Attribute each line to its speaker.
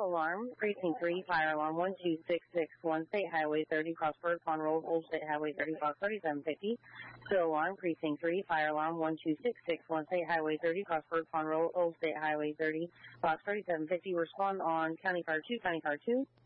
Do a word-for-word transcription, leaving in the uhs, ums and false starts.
Speaker 1: alarm, precinct three, fire alarm one two six six one, State Highway thirty, Crossburg, Pond Road, Old State Highway thirty, box thirty-seven fifty. Still alarm, precinct three, fire alarm one two six six one, State Highway thirty, Crossburg, Pond Road, Old State Highway thirty, box thirty-seven fifty. Respond on County Car two, County Car two.